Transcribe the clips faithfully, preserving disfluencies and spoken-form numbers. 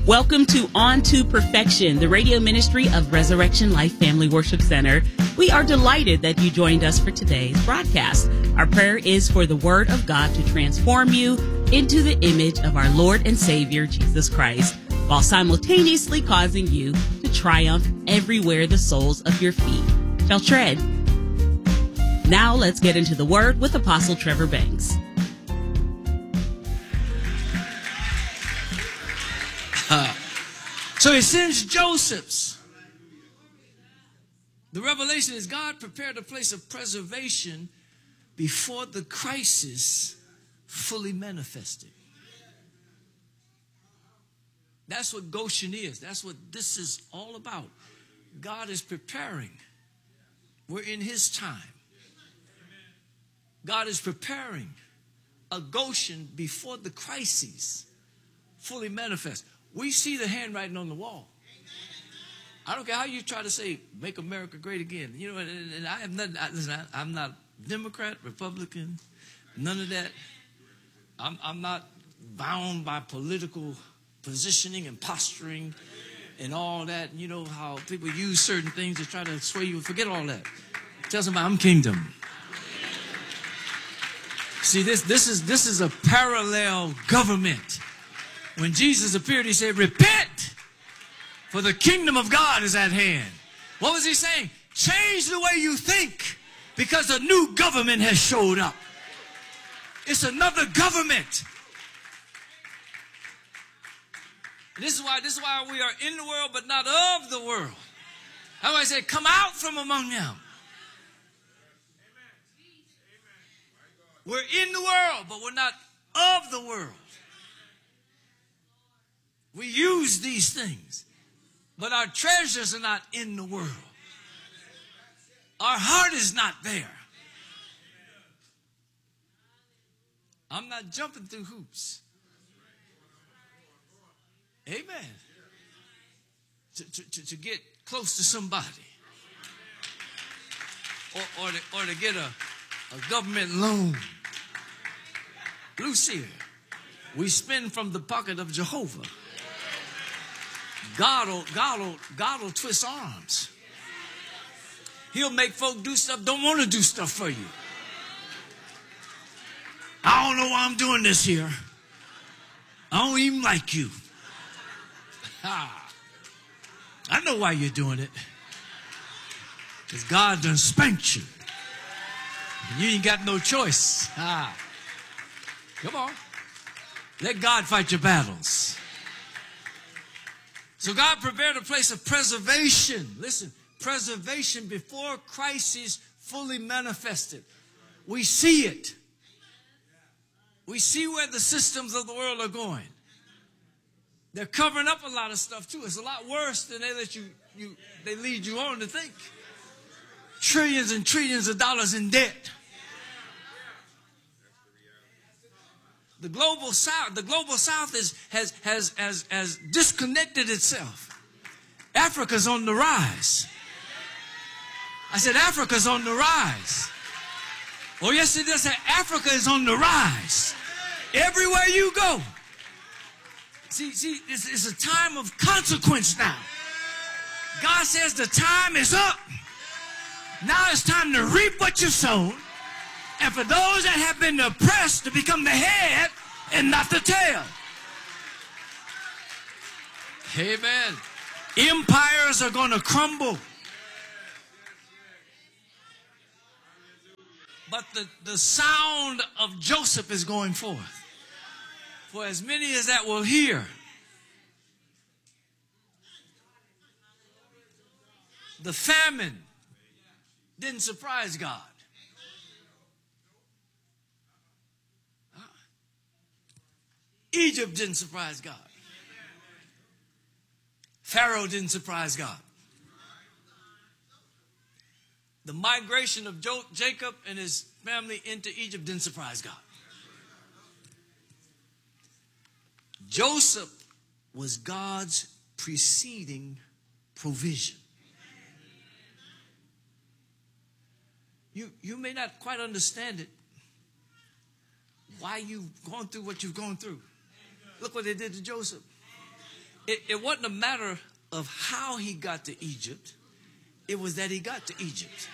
Welcome to On to Perfection, the radio ministry of Resurrection Life Family Worship Center. We are delighted that you joined us for today's broadcast. Our prayer is for the Word of God to transform you into the image of our Lord and Savior, Jesus Christ, while simultaneously causing you to triumph everywhere the soles of your feet shall tread. Now let's get into the Word with Apostle Trevor Banks. Uh, so it sends Joseph's. The revelation is God prepared a place of preservation before the crisis fully manifested. That's what Goshen is. That's what this is all about. God is preparing. We're in his time. God is preparing a Goshen before the crises fully manifest. We see the handwriting on the wall. I don't care how you try to say, make America great again. You know, and, and I have nothing, I, listen, I, I'm not Democrat, Republican, none of that. I'm, I'm not bound by political positioning and posturing and all that. You know how people use certain things to try to sway you. Forget all that. Tell somebody, I'm kingdom. See, this, this is, this is a parallel government. When Jesus appeared, he said, repent, for the kingdom of God is at hand. What was he saying? Change the way you think, because a new government has showed up. It's another government. And this is why, this is why we are in the world, but not of the world. That's why I said, come out from among them. We're in the world, but we're not of the world. We use these things, but our treasures are not in the world. Our heart is not there. I'm not jumping through hoops. Amen. To, to, to get close to somebody. Or, or, to, or to get a, a government loan. Loose here. We spend from the pocket of Jehovah. God will, God will, God will twist arms. He'll make folk do stuff, don't want to do stuff for you. I don't know why I'm doing this here. I don't even like you. Ha. I know why you're doing it. Because God done spanked you. And you ain't got no choice. Ha. Come on. Let God fight your battles. So God prepared a place of preservation. Listen, preservation before crisis fully manifested. We see it. We see where the systems of the world are going. They're covering up a lot of stuff too. It's a lot worse than they let you, you they lead you on to think. Trillions and trillions of dollars in debt. The global south, the global south is, has, has, has, has disconnected itself. Africa's on the rise. I said, Africa's on the rise. Oh, yes, it does say Africa is on the rise. Everywhere you go. See, see, it's, it's a time of consequence now. God says the time is up. Now it's time to reap what you've sown. And for those that have been oppressed, to become the head and not the tail. Amen. Empires are going to crumble. But the, the sound of Joseph is going forth. For as many as that will hear. The famine didn't surprise God. Egypt didn't surprise God. Pharaoh didn't surprise God. The migration of jo- Jacob and his family into Egypt didn't surprise God. Joseph was God's preceding provision. You, you may not quite understand it, why you've gone through what you've gone through. Look what they did to Joseph. It, it wasn't a matter of how he got to Egypt. It was that he got to Egypt.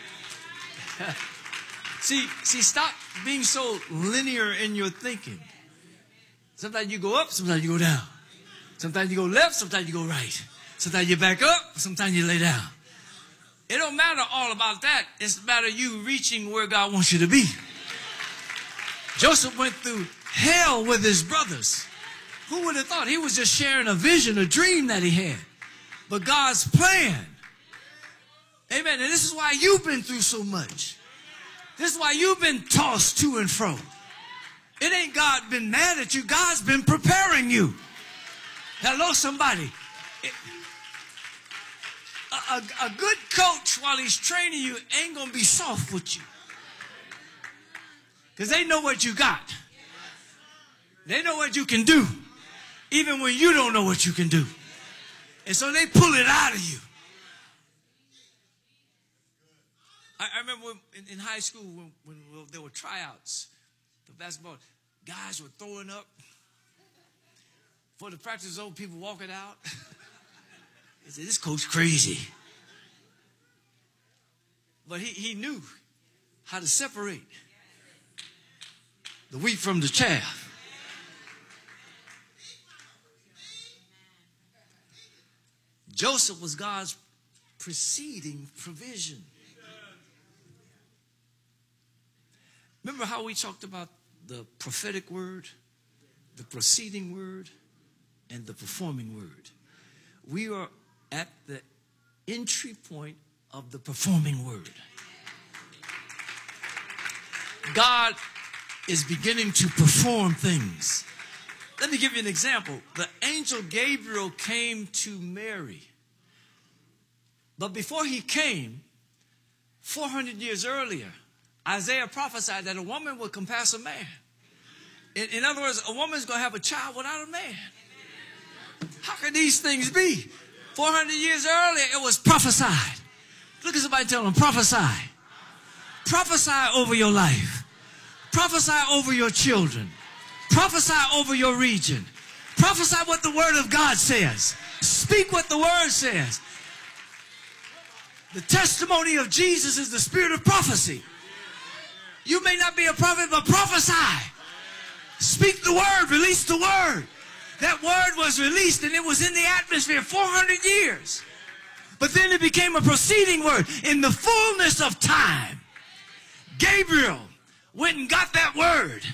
see, see, stop being so linear in your thinking. Sometimes you go up, sometimes you go down. Sometimes you go left, sometimes you go right. Sometimes you back up, sometimes you lay down. It don't matter all about that. It's a matter of you reaching where God wants you to be. Joseph went through hell with his brothers. Who would have thought? He was just sharing a vision, a dream that he had. But God's plan. Amen. And this is why you've been through so much. This is why you've been tossed to and fro. It ain't God been mad at you. God's been preparing you. Hello, somebody. It, a, a, a good coach, while he's training you, ain't going to be soft with you. Because they know what you got. They know what you can do. Even when you don't know what you can do. And so they pull it out of you. I, I remember when, in, in high school when, when there were tryouts for basketball, guys were throwing up. Before the practice was over, people walking out. They said, this coach crazy. But he, he knew how to separate the wheat from the chaff. Joseph was God's preceding provision. Remember how we talked about the prophetic word, the preceding word, and the performing word? We are at the entry point of the performing word. God is beginning to perform things. Let me give you an example. The angel Gabriel came to Mary. But before he came, four hundred years earlier, Isaiah prophesied that a woman would compass a man. In, in other words, a woman's going to have a child without a man. How can these things be? four hundred years earlier, it was prophesied. Look at somebody, tell them, prophesy. Prophesy over your life. Prophesy over your children. Prophesy over your region. Prophesy what the word of God says. Speak what the word says. The testimony of Jesus is the spirit of prophecy. You may not be a prophet, but prophesy. Speak the word. Release the word. That word was released and it was in the atmosphere four hundred years. But then it became a proceeding word. In the fullness of time, Gabriel went and got that word.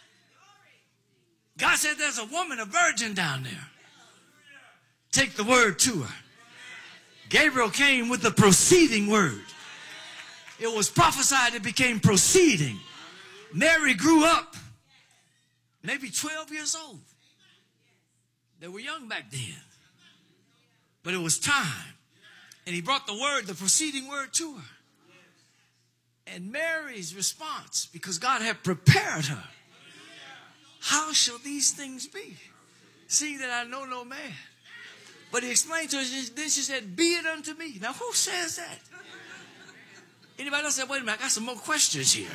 God said, there's a woman, a virgin down there. Take the word to her. Gabriel came with the proceeding word. It was prophesied, it became proceeding. Mary grew up, maybe twelve years old. They were young back then. But it was time. And he brought the word, the proceeding word to her. And Mary's response, because God had prepared her. How shall these things be? Seeing that I know no man. But he explained to her, then she said, be it unto me. Now, who says that? Anybody else said, wait a minute, I got some more questions here.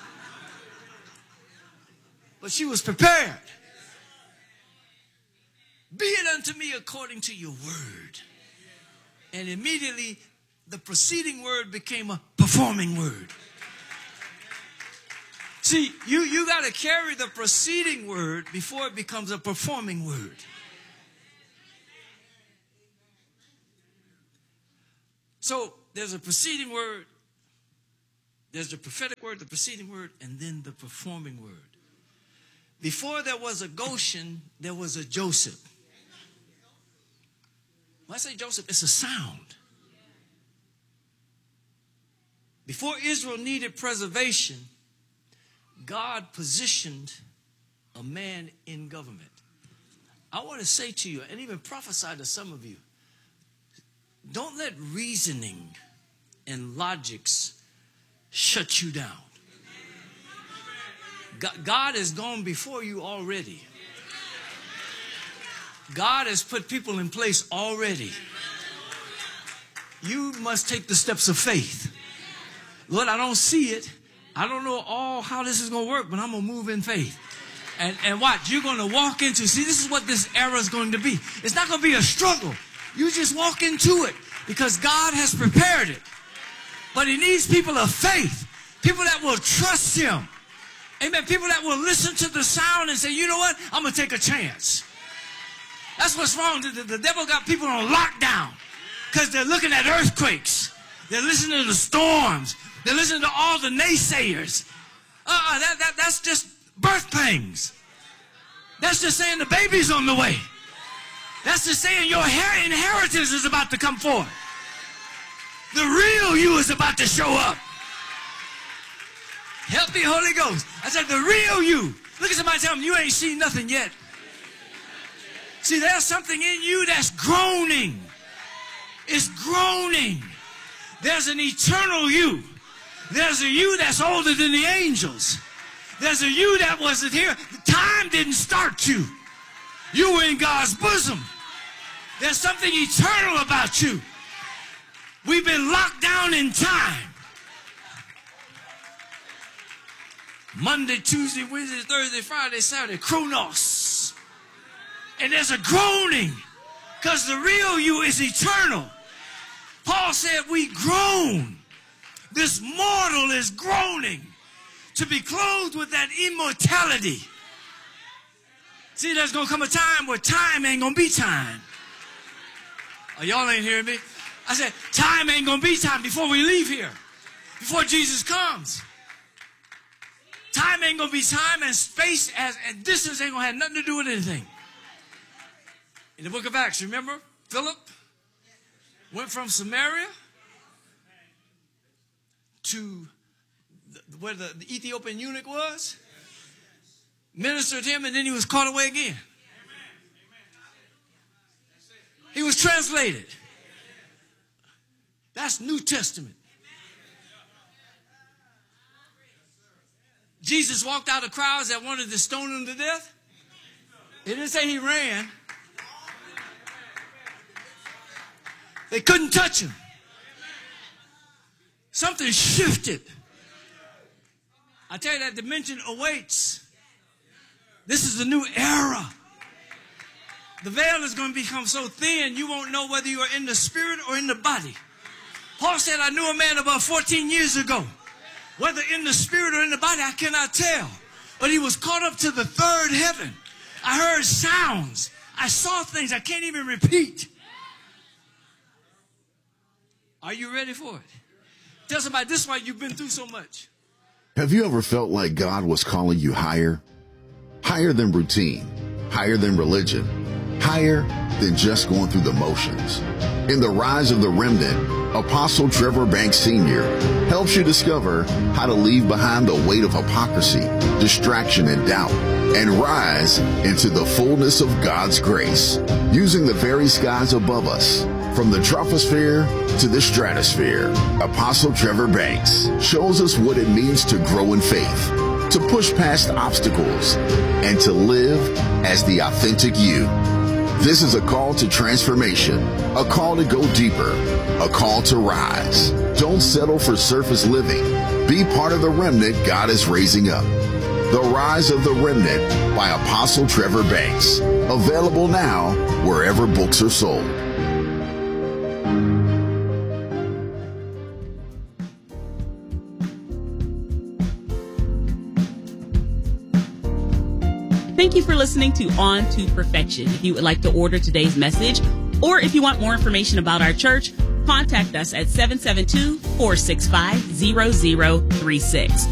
But she was prepared. Be it unto me according to your word. And immediately, the preceding word became a performing word. See, you, you got to carry the preceding word before it becomes a performing word. So there's a preceding word, there's the prophetic word, the preceding word, and then the performing word. Before there was a Goshen, there was a Joseph. When I say Joseph, it's a sound. Before Israel needed preservation, God positioned a man in government. I want to say to you, and even prophesy to some of you, don't let reasoning and logics shut you down. God has gone before you already. God has put people in place already. You must take the steps of faith. Lord, I don't see it. I don't know all how this is going to work, but I'm going to move in faith. And, and watch, you're going to walk into, see, this is what this era is going to be. It's not going to be a struggle. You just walk into it because God has prepared it. But he needs people of faith, people that will trust him. Amen. People that will listen to the sound and say, you know what? I'm going to take a chance. That's what's wrong. The, the, the devil got people on lockdown because they're looking at earthquakes. They're listening to the storms. They're listening to all the naysayers. Uh, that, that, that's just birth pangs. That's just saying the baby's on the way. That's just saying your inheritance is about to come forth. The real you is about to show up. Help me, Holy Ghost. I said the real you. Look at somebody and tell them you ain't seen nothing yet. See, there's something in you that's groaning. It's groaning. There's an eternal you. There's a you that's older than the angels. There's a you that wasn't here. Time didn't start you. You were in God's bosom. There's something eternal about you. We've been locked down in time. Monday, Tuesday, Wednesday, Thursday, Friday, Saturday, Chronos. And there's a groaning because the real you is eternal. Paul said we groan. This mortal is groaning to be clothed with that immortality. See, there's going to come a time where time ain't going to be time. Oh, y'all ain't hearing me? I said, time ain't going to be time before we leave here, before Jesus comes. Time ain't going to be time, and space as, and distance ain't going to have nothing to do with anything. In the book of Acts, remember? Philip went from Samaria to the, where the, the Ethiopian eunuch was, ministered to him, and then he was caught away again. He was translated. That's New Testament. Jesus walked out of crowds that wanted to stone him to death. It didn't say he ran. They couldn't touch him. Something shifted. I tell you, that dimension awaits. This is a new era. The veil is going to become so thin you won't know whether you are in the spirit or in the body. Paul said, I knew a man about fourteen years ago. Whether in the spirit or in the body, I cannot tell. But he was caught up to the third heaven. I heard sounds. I saw things I can't even repeat. Are you ready for it? Tell somebody, this is why you've been through so much. Have you ever felt like God was calling you higher? Higher than routine, higher than religion, higher than just going through the motions. In The Rise of the Remnant, Apostle Trevor Banks Senior helps you discover how to leave behind the weight of hypocrisy, distraction, and doubt, and rise into the fullness of God's grace, using the very skies above us. From the troposphere to the stratosphere, Apostle Trevor Banks shows us what it means to grow in faith, to push past obstacles, and to live as the authentic you. This is a call to transformation, a call to go deeper, a call to rise. Don't settle for surface living. Be part of the remnant God is raising up. The Rise of the Remnant by Apostle Trevor Banks. Available now wherever books are sold. Thank you for listening to On to Perfection. If you would like to order today's message, or if you want more information about our church, contact us at seven seven two, four six five, zero zero three six.